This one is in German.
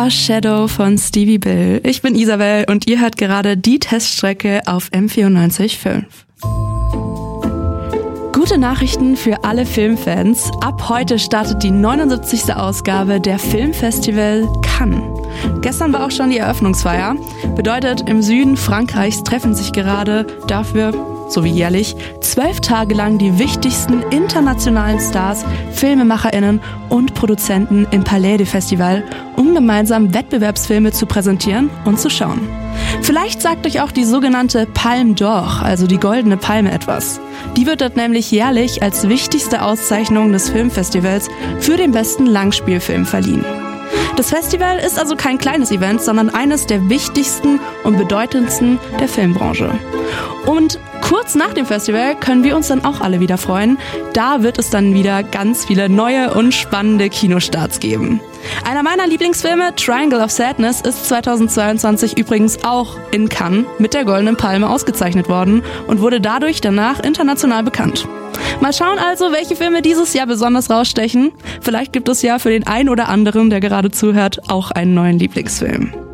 Shadow von Stevie Bill. Ich bin Isabel und ihr hört gerade die Teststrecke auf M94.5. Gute Nachrichten für alle Filmfans. Ab heute startet die 79. Ausgabe der Filmfestival Cannes. Gestern war auch schon die Eröffnungsfeier. Bedeutet, im Süden Frankreichs treffen sich gerade dafür, so wie jährlich, 12 Tage lang die wichtigsten internationalen Stars, FilmemacherInnen und Produzenten im Palais des Festivals, um gemeinsam Wettbewerbsfilme zu präsentieren und zu schauen. Vielleicht sagt euch auch die sogenannte Palme d'Or, also die goldene Palme, etwas. Die wird dort nämlich jährlich als wichtigste Auszeichnung des Filmfestivals für den besten Langspielfilm verliehen. Das Festival ist also kein kleines Event, sondern eines der wichtigsten und bedeutendsten der Filmbranche. Und kurz nach dem Festival können wir uns dann auch alle wieder freuen. Da wird es dann wieder ganz viele neue und spannende Kinostarts geben. Einer meiner Lieblingsfilme, Triangle of Sadness, ist 2022 übrigens auch in Cannes mit der Goldenen Palme ausgezeichnet worden und wurde dadurch danach international bekannt. Mal schauen also, welche Filme dieses Jahr besonders rausstechen. Vielleicht gibt es ja für den einen oder anderen, der gerade zuhört, auch einen neuen Lieblingsfilm.